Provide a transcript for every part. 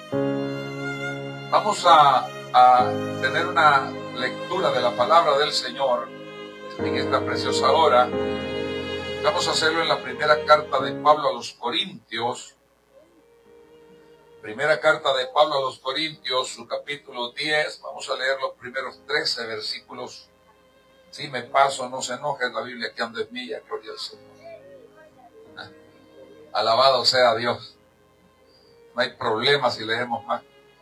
Vamos a tener una lectura de la palabra del Señor en esta preciosa hora. Vamos a hacerlo en la primera carta de Pablo a los Corintios. Primera carta de Pablo a los Corintios, su capítulo 10. Vamos a leer los primeros 13 versículos. Si me paso, no se enoje, la Biblia que anda en milla, gloria al Señor. Alabado sea Dios. No hay problema si leemos más.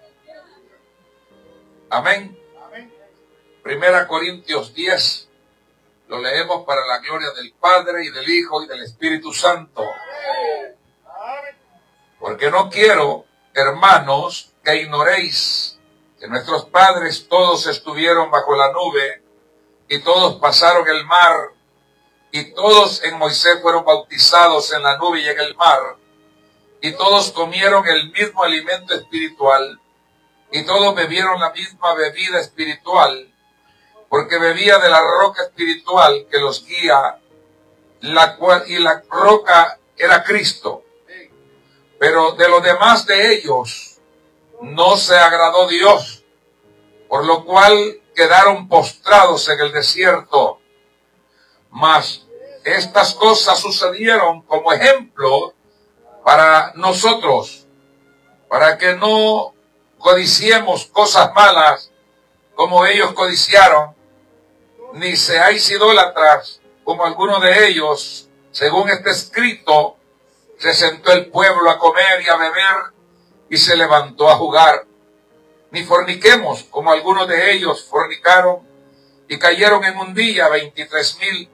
Amén. Primera Corintios 10. Lo leemos para la gloria del Padre y del Hijo y del Espíritu Santo. Porque no quiero, hermanos, que ignoréis que nuestros padres todos estuvieron bajo la nube y todos pasaron el mar y todos en Moisés fueron bautizados en la nube y en el mar y todos comieron el mismo alimento espiritual y todos bebieron la misma bebida espiritual, porque bebía de la roca espiritual que los guía, la roca era Cristo. Pero de los demás de ellos no se agradó Dios, por lo cual quedaron postrados en el desierto. Mas estas cosas sucedieron como ejemplo para nosotros, para que no codiciemos cosas malas como ellos codiciaron, ni seáis idólatras como algunos de ellos. Según está escrito, se sentó el pueblo a comer y a beber y se levantó a jugar. Ni forniquemos como algunos de ellos fornicaron y cayeron en un día 23,000.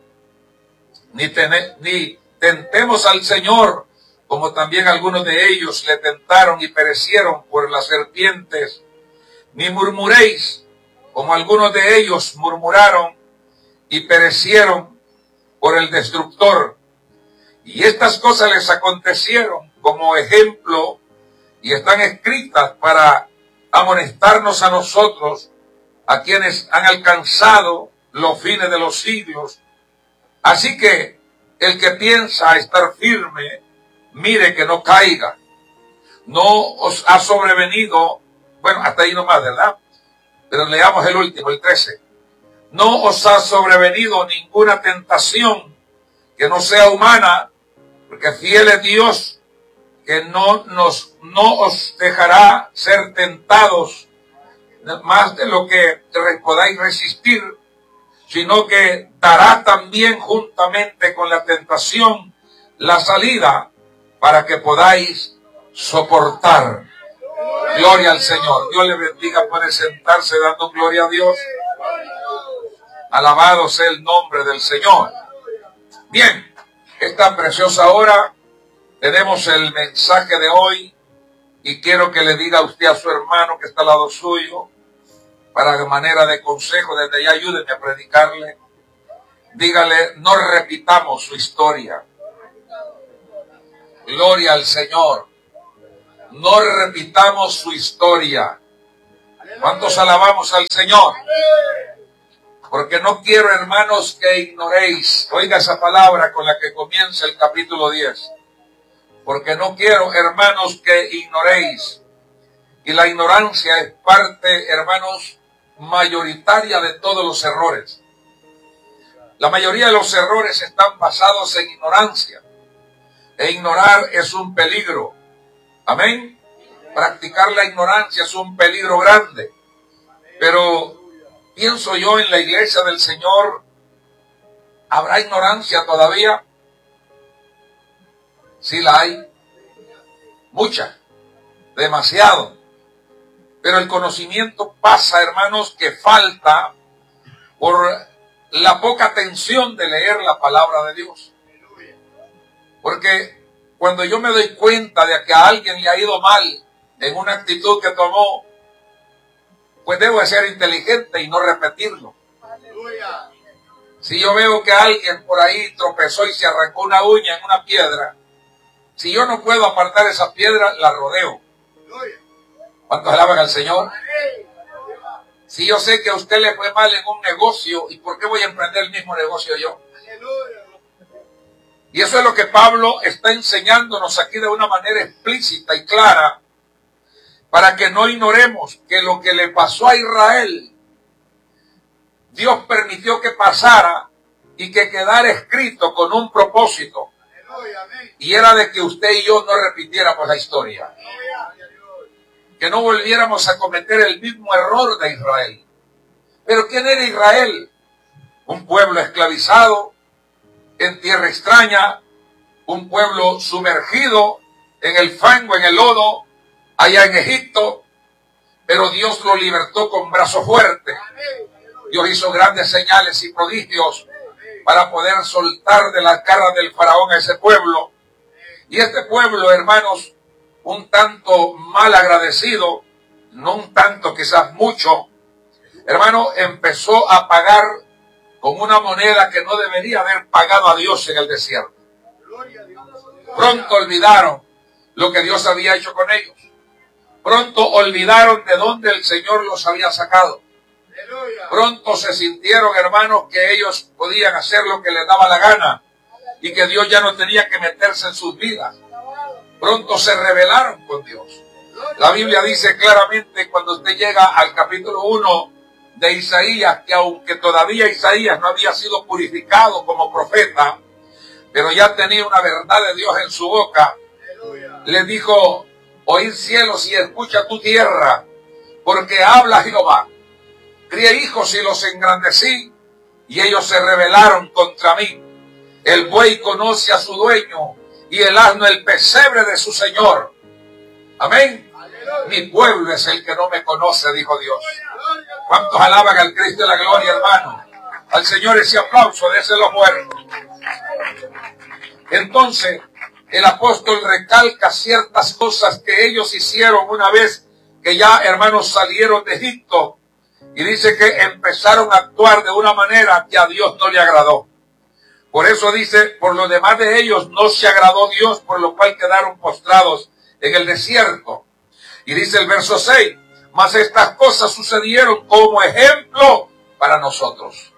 Ni tentemos al Señor como también algunos de ellos le tentaron y perecieron por las serpientes. Ni murmuréis como algunos de ellos murmuraron y perecieron por el destructor. Y estas cosas les acontecieron como ejemplo y están escritas para amonestarnos a nosotros, a quienes han alcanzado los fines de los siglos. Así que el que piensa estar firme, mire que no caiga. No os ha sobrevenido, bueno, hasta ahí nomás, ¿verdad? Pero leamos el último, el 13. No os ha sobrevenido ninguna tentación que no sea humana, porque fiel es Dios, que no os dejará ser tentados más de lo que podáis resistir, sino que dará también juntamente con la tentación la salida para que podáis soportar. Gloria al Señor. Dios le bendiga. Puede sentarse dando gloria a Dios. Alabado sea el nombre del Señor. Bien, esta preciosa hora tenemos el mensaje de hoy y quiero que le diga a usted a su hermano que está al lado suyo, para manera de consejo, desde ya ayúdeme a predicarle. Dígale, no repitamos su historia. Gloria al Señor. No repitamos su historia. ¿Cuántos alabamos al Señor? Porque no quiero, hermanos, que ignoréis. Oiga esa palabra con la que comienza el capítulo 10. Porque no quiero, hermanos, que ignoréis. Y la ignorancia es parte, hermanos, mayoritaria de todos los errores. La mayoría de los errores están basados en ignorancia. E ignorar es un peligro. Amén. Practicar la ignorancia es un peligro grande. Pero pienso yo, en la iglesia del Señor, ¿habrá ignorancia todavía? Sí la hay. Mucha. Demasiado. Pero el conocimiento pasa, hermanos, que falta por la poca atención de leer la palabra de Dios. Porque cuando yo me doy cuenta de que a alguien le ha ido mal en una actitud que tomó, pues debo de ser inteligente y no repetirlo. Si yo veo que alguien por ahí tropezó y se arrancó una uña en una piedra, si yo no puedo apartar esa piedra, la rodeo. ¿Cuántos alaban al Señor? Si yo sé que a usted le fue mal en un negocio, ¿y por qué voy a emprender el mismo negocio yo? Y eso es lo que Pablo está enseñándonos aquí de una manera explícita y clara, para que no ignoremos que lo que le pasó a Israel, Dios permitió que pasara y que quedara escrito con un propósito. Y era de que usted y yo no repitiéramos la historia. Que no volviéramos a cometer el mismo error de Israel. Pero ¿quién era Israel? Un pueblo esclavizado en tierra extraña, un pueblo sumergido en el fango, en el lodo, allá en Egipto, pero Dios lo libertó con brazo fuerte. Dios hizo grandes señales y prodigios para poder soltar de las garras del faraón a ese pueblo. Y este pueblo, hermanos, un tanto mal agradecido, no un tanto, quizás mucho, hermano, empezó a pagar con una moneda que no debería haber pagado a Dios en el desierto. Pronto olvidaron lo que Dios había hecho con ellos. Pronto olvidaron de dónde el Señor los había sacado. Pronto se sintieron, hermanos, que ellos podían hacer lo que les daba la gana y que Dios ya no tenía que meterse en sus vidas. Pronto se rebelaron con Dios. La Biblia dice claramente, cuando usted llega al capítulo 1 de Isaías, que aunque todavía Isaías no había sido purificado como profeta, pero ya tenía una verdad de Dios en su boca, le dijo: oíd cielos y escucha tu tierra, porque habla Jehová. Crié hijos y los engrandecí, y ellos se rebelaron contra mí. El buey conoce a su dueño, y el asno el pesebre de su señor. Amén. Mi pueblo es el que no me conoce, dijo Dios. ¿Cuántos alaban al Cristo de la gloria, hermano? Al Señor ese aplauso, déselo fuerte. Entonces, el apóstol recalca ciertas cosas que ellos hicieron una vez que ya, hermanos, salieron de Egipto. Y dice que empezaron a actuar de una manera que a Dios no le agradó. Por eso dice, por lo demás de ellos no se agradó Dios, por lo cual quedaron postrados en el desierto. Y dice el verso 6, mas estas cosas sucedieron como ejemplo para nosotros.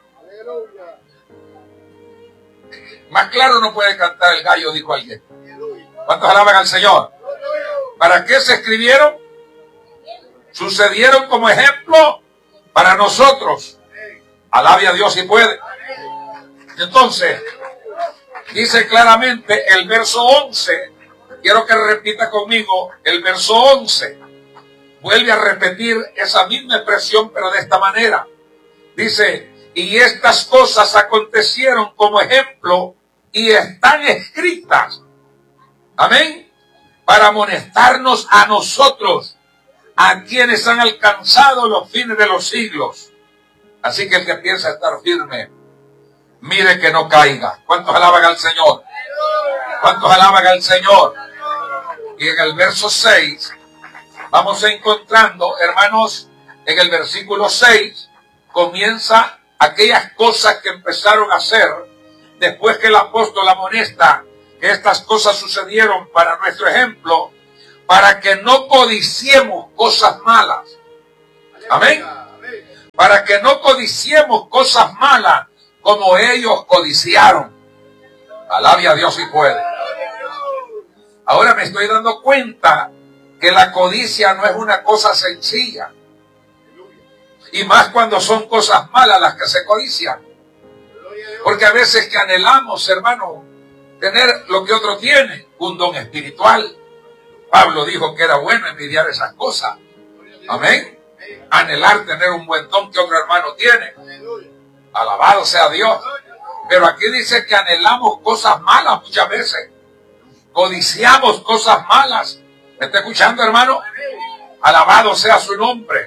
Más claro no puede cantar el gallo, dijo alguien. ¿Cuántos alaban al Señor? ¿Para qué se escribieron? Sucedieron como ejemplo para nosotros. Alabe a Dios si puede. Entonces, dice claramente el verso 11. Quiero que repita conmigo el verso 11. Vuelve a repetir esa misma expresión, pero de esta manera. Dice, y estas cosas acontecieron como ejemplo y están escritas. Amén. Para amonestarnos a nosotros, a quienes han alcanzado los fines de los siglos. Así que el que piensa estar firme, mire que no caiga. ¿Cuántos alaban al Señor? ¿Cuántos alaban al Señor? Y en el verso 6, vamos encontrando, hermanos, en el versículo 6, comienza aquellas cosas que empezaron a hacer después que el apóstol amonesta que estas cosas sucedieron para nuestro ejemplo, para que no codiciemos cosas malas. Amén. Para que no codiciemos cosas malas como ellos codiciaron. Alabe a Dios si puede. Ahora me estoy dando cuenta que la codicia no es una cosa sencilla. Y más cuando son cosas malas las que se codician. Porque a veces que anhelamos, hermano, tener lo que otro tiene, un don espiritual. Pablo dijo que era bueno envidiar esas cosas. Amén. Anhelar tener un buen don que otro hermano tiene. Alabado sea Dios. Pero aquí dice que anhelamos cosas malas muchas veces. Codiciamos cosas malas. ¿Me está escuchando, hermano? Alabado sea su nombre.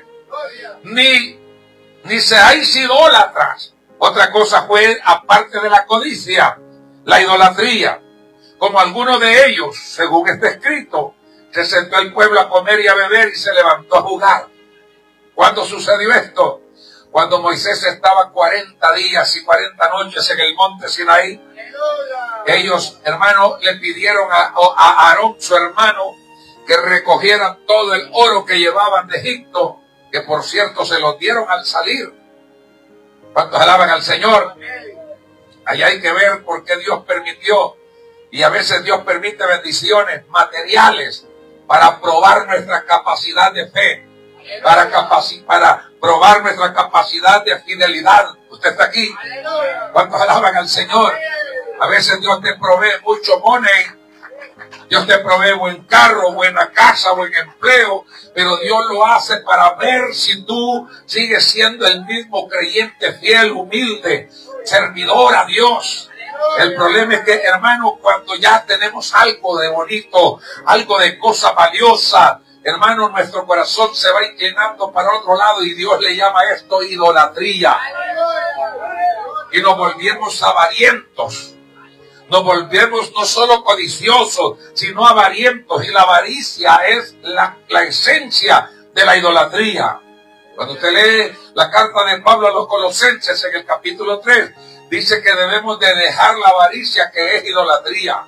Ni seáis idólatras. Otra cosa fue, aparte de la codicia, la idolatría. Como algunos de ellos, según está escrito, se sentó el pueblo a comer y a beber y se levantó a jugar. ¿Cuándo sucedió esto? Cuando Moisés estaba 40 días y 40 noches en el monte Sinaí. Ellos, hermano, le pidieron a Aarón, su hermano, que recogieran todo el oro que llevaban de Egipto, que por cierto se lo dieron al salir. ¿Cuántos alaban al Señor? Ahí hay que ver por qué Dios permitió, y a veces Dios permite bendiciones materiales para probar nuestra capacidad de fe, para probar nuestra capacidad de fidelidad. Usted está aquí. ¿Cuántos alaban al Señor? A veces Dios te provee mucho money, Dios te provee buen carro, buena casa, buen empleo, pero Dios lo hace para ver si tú sigues siendo el mismo creyente fiel, humilde, servidor a Dios. El problema es que, hermano, cuando ya tenemos algo de bonito, algo de cosa valiosa, hermano, nuestro corazón se va inclinando para otro lado y Dios le llama a esto idolatría. Y nos volvemos avarientos. Nos volvemos no solo codiciosos, sino avarientos. Y la avaricia es la esencia de la idolatría. Cuando usted lee la carta de Pablo a los Colosenses en el capítulo 3, dice que debemos de dejar la avaricia, que es idolatría.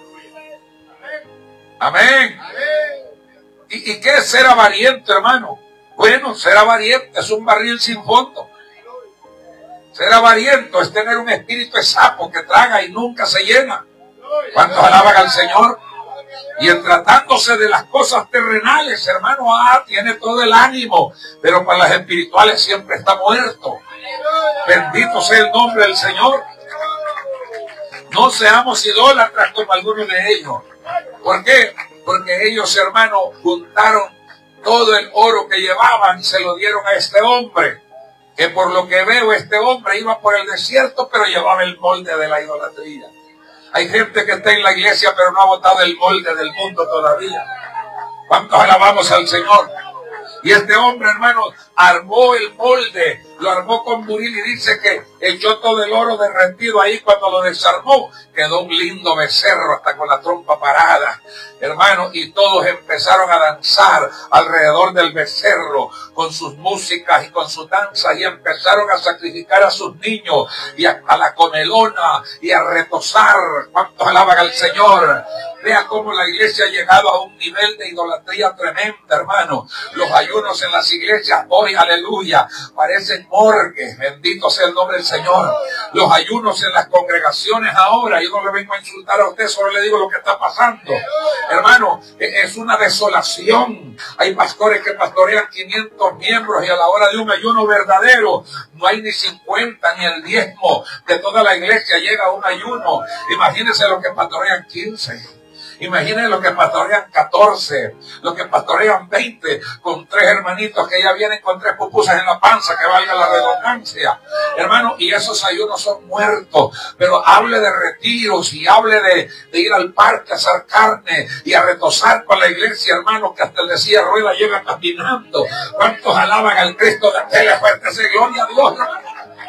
Amén. ¿Y qué es ser avariento, hermano? Bueno, ser avariento es un barril sin fondo. Ser avariento es tener un espíritu de sapo que traga y nunca se llena. ¿Cuántos alaban al Señor? Y en tratándose de las cosas terrenales, hermano, tiene todo el ánimo, pero para las espirituales siempre está muerto. Bendito sea el nombre del Señor. No seamos idólatras como algunos de ellos. ¿Por qué? Porque ellos, hermano, juntaron todo el oro que llevaban y se lo dieron a este hombre. Que por lo que veo, este hombre iba por el desierto, pero llevaba el molde de la idolatría. Hay gente que está en la iglesia, pero no ha botado el molde del mundo todavía. ¿Cuántos alabamos al Señor? Y este hombre, hermano, armó el molde, lo armó con buril y dice que echó todo el oro derretido ahí. Cuando lo desarmó, quedó un lindo becerro hasta con la trompa parada, hermano, y todos empezaron a danzar alrededor del becerro con sus músicas y con sus danzas, y empezaron a sacrificar a sus niños y a la comelona y a retozar. ¿Cuántos alaban al Señor? Vea cómo la iglesia ha llegado a un nivel de idolatría tremenda, hermano. Los ayunos en las iglesias hoy, aleluya, parecen morgues. Bendito sea el nombre del Señor. Los ayunos en las congregaciones ahora, yo no le vengo a insultar a usted, solo le digo lo que está pasando. Hermano, es una desolación. Hay pastores que pastorean 500 miembros y a la hora de un ayuno verdadero no hay ni 50 ni el diezmo de toda la iglesia llega a un ayuno. Imagínense lo que pastorean 15. Imaginen lo que pastorean 14, lo que pastorean 20, con 3 hermanitos que ya vienen con 3 pupusas en la panza, que valga la redundancia. Hermano, y esos ayunos son muertos. Pero hable de retiros y hable de ir al parque a hacer carne y a retozar con la iglesia, hermano, que hasta el de silla de ruedas llega caminando. ¿Cuántos alaban al Cristo de tele fuerte? Ese gloria a Dios, hermano.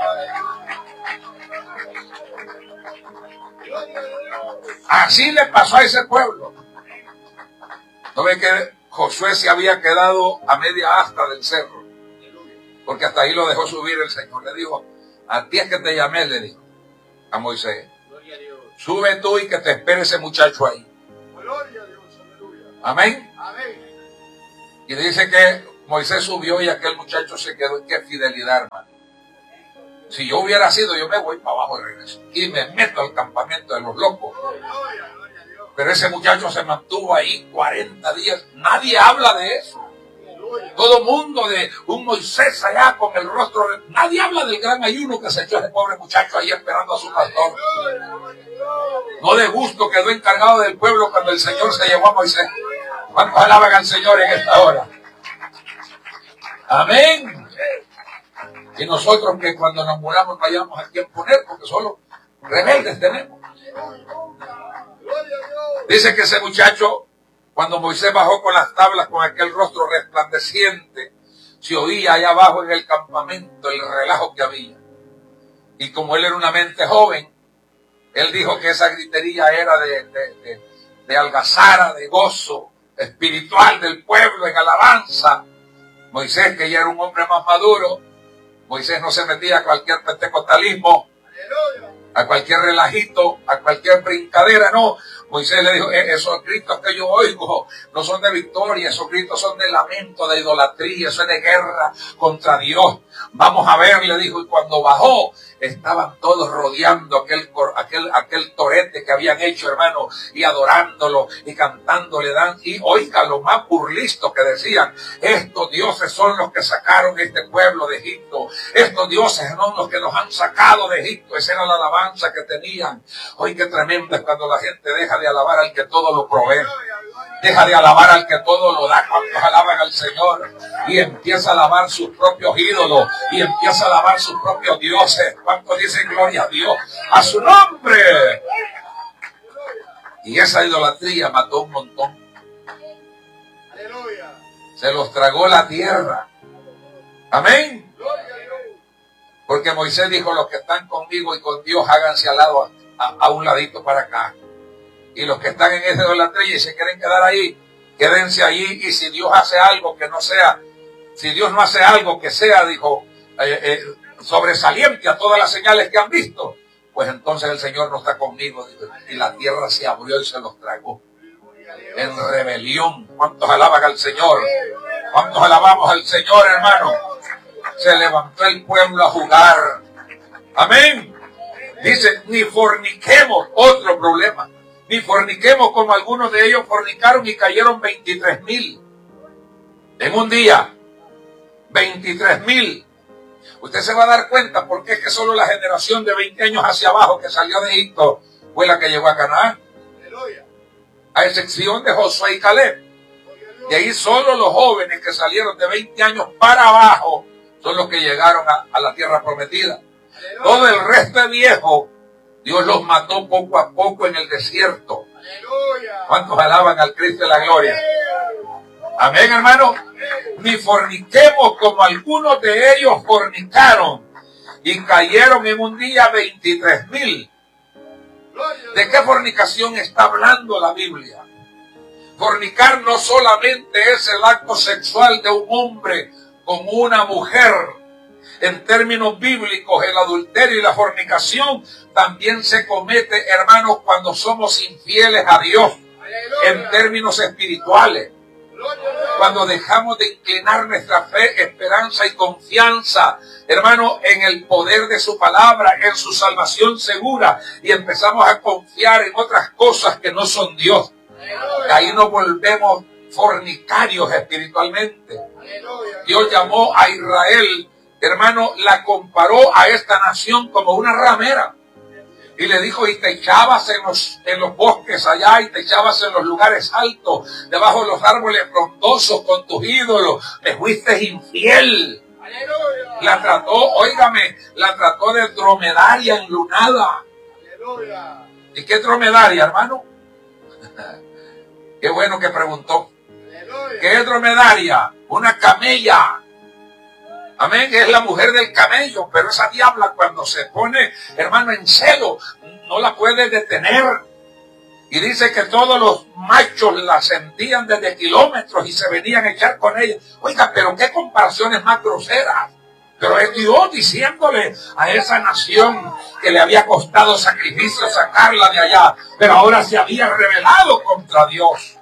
Así le pasó a ese pueblo. ¿No ve que Josué se había quedado a media asta del cerro? Porque hasta ahí lo dejó subir el Señor. Le dijo, a ti es que te llamé, le dijo a Moisés. Sube tú y que te espere ese muchacho ahí. Amén. Y dice que Moisés subió y aquel muchacho se quedó. ¡Qué fidelidad, hermano! Si yo hubiera sido, yo me voy para abajo y regreso. Y me meto al campamento de los locos. Pero ese muchacho se mantuvo ahí 40 días. Nadie habla de eso. Todo mundo de un Moisés allá con el rostro. Nadie habla del gran ayuno que se echó ese pobre muchacho ahí esperando a su pastor. No de gusto quedó encargado del pueblo cuando el Señor se llevó a Moisés. ¿Cuántos alaban al Señor en esta hora? Amén. Y nosotros que cuando nos muramos no hayamos a quién poner, porque solo rebeldes tenemos. Dice que ese muchacho, cuando Moisés bajó con las tablas con aquel rostro resplandeciente, se oía allá abajo en el campamento el relajo que había. Y como él era una mente joven, él dijo que esa gritería era de algazara, de gozo espiritual del pueblo en alabanza. Moisés, que ya era un hombre más maduro, Moisés no se metía a cualquier pentecostalismo, a cualquier relajito, a cualquier brincadera, no. Moisés le dijo, esos gritos que yo oigo no son de victoria, esos gritos son de lamento, de idolatría, eso es de guerra contra Dios. Vamos a ver, le dijo, y cuando bajó, estaban todos rodeando aquel torete que habían hecho, hermano, y adorándolo y cantándole. Y oiga, lo más burlisto que decían, estos dioses son los que sacaron este pueblo de Egipto, estos dioses son los que nos han sacado de Egipto. Esa era la alabanza que tenían. Oiga, qué tremendo es cuando la gente deja de alabar al que todo lo provee, deja de alabar al que todo lo da. Cuántos alaban al Señor y empieza a alabar sus propios ídolos y empieza a alabar sus propios dioses. ¿Cuántos dicen gloria a Dios, a su nombre? Y esa idolatría mató un montón. Se los tragó la tierra. Amén. Porque Moisés dijo, los que están conmigo y con Dios, háganse al lado, a un ladito para acá. Y los que están en esa idolatría y se quieren quedar ahí, quédense allí. Y si Dios hace algo que no sea, si Dios no hace algo que sea, dijo, sobresaliente a todas las señales que han visto, pues entonces el Señor no está conmigo. Y la tierra se abrió y se los tragó en rebelión. ¿Cuántos alaban al Señor? ¿Cuántos alabamos al Señor, hermano? Se levantó el pueblo a jugar. Amén. Dice, ni forniquemos, otro problema. Ni forniquemos como algunos de ellos fornicaron y cayeron 23,000 en un día. 23,000. Usted se va a dar cuenta porque es que solo la generación de 20 años hacia abajo que salió de Egipto fue la que llegó a Canaán. A excepción de Josué y Caleb. Y ahí solo los jóvenes que salieron de 20 años para abajo son los que llegaron a la tierra prometida. Todo el resto de viejos, Dios los mató poco a poco en el desierto. ¿Cuántos alaban al Cristo de la gloria? Amén, hermano. Ni forniquemos como algunos de ellos fornicaron y cayeron en un día 23,000. ¿De qué fornicación está hablando la Biblia? Fornicar no solamente es el acto sexual de un hombre con una mujer. En términos bíblicos, el adulterio y la fornicación también se comete, hermanos, cuando somos infieles a Dios. En términos espirituales, cuando dejamos de inclinar nuestra fe, esperanza y confianza, hermano, en el poder de su palabra, en su salvación segura, y empezamos a confiar en otras cosas que no son Dios. Ahí nos volvemos fornicarios espiritualmente. Dios llamó a Israel, hermano, la comparó a esta nación como una ramera. Y le dijo, y te echabas en los bosques allá, y te echabas en los lugares altos, debajo de los árboles frondosos con tus ídolos. Me fuiste infiel. La trató, óigame, la trató de dromedaria enlunada. ¿Y qué dromedaria, hermano? Qué bueno que preguntó. ¿Qué es dromedaria? Una camella. Amén, es la mujer del camello, pero esa diabla cuando se pone, hermano, en celo, no la puede detener. Y dice que todos los machos la sentían desde kilómetros y se venían a echar con ella. Oiga, pero qué comparaciones más groseras. Pero es Dios diciéndole a esa nación que le había costado sacrificio sacarla de allá, pero ahora se había rebelado contra Dios.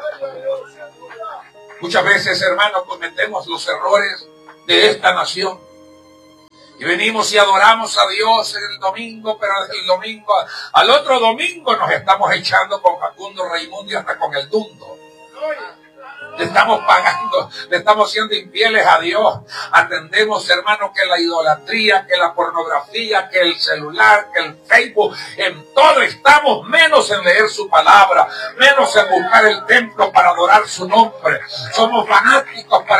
Muchas veces, hermano, cometemos los errores de esta nación. Y venimos y adoramos a Dios en el domingo, pero desde el domingo al otro domingo nos estamos echando con Facundo Raimundo y hasta con el Dundo. Le estamos pagando, le estamos siendo infieles a Dios. Atendemos, hermanos, que la idolatría, que la pornografía, que el celular, que el Facebook, en todo estamos, menos en leer su palabra, menos en buscar el templo para adorar su nombre. Somos fanáticos para